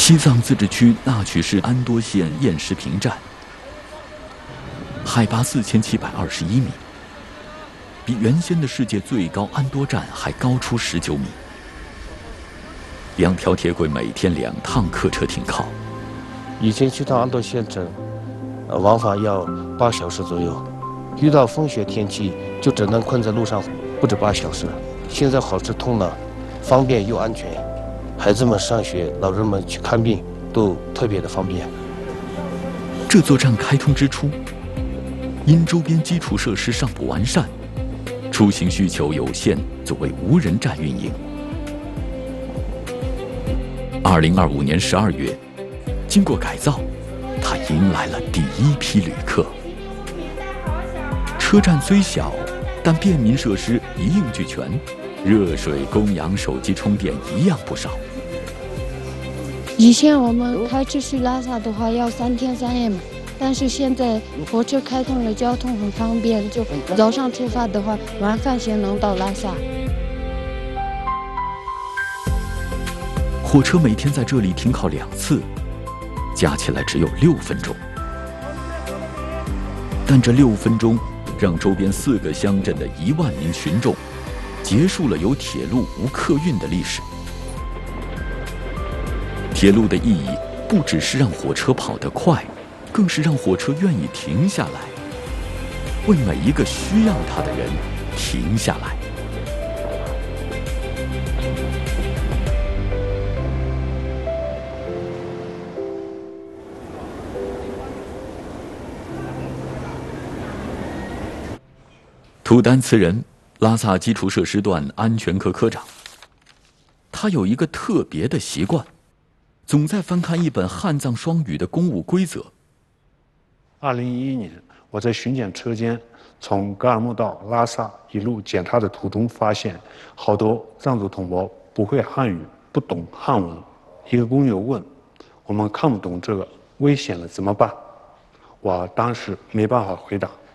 西藏自治区纳曲市安多县偃石坪站，海拔4721米，比原先的世界最高安多站还高出19米。2条铁轨每天2趟客车停靠。 以前去趟安多县城，往返要8小时左右，遇到风雪天气就只能困在路上，不止8小时。现在好处通了，方便又安全，孩子们上学，老人们去看病都特别的方便。 这座站开通之初，因周边基础设施尚不完善，出行需求有限，作为无人站运营。2025年12月，经过改造，它迎来了第一批旅客。车站虽小，但便民设施一应俱全，热水、供氧、手机充电一样不少。 以前我们开车去拉萨的话要3天3夜嘛，但是现在火车开通了，交通很方便，就早上出发的话，晚饭前能到拉萨。 火车每天在这里停靠2次，加起来只有6分钟。但这6分钟让周边4个乡镇的1万名群众结束了有铁路无客运的历史。铁路的意义不只是让火车跑得快，更是让火车愿意停下来，为每一个需要它的人停下来。图丹茨人，拉萨基础设施段安全科科长。他有一个特别的习惯，总在翻看一本汉藏双语的公务规则。 2011年，我在巡检车间从噶尔木到拉萨一路检查的途中，发现好多藏族同胞不会汉语，不懂汉文。一个工友问：“我们看不懂这个，危险了怎么办？”我当时没办法回答。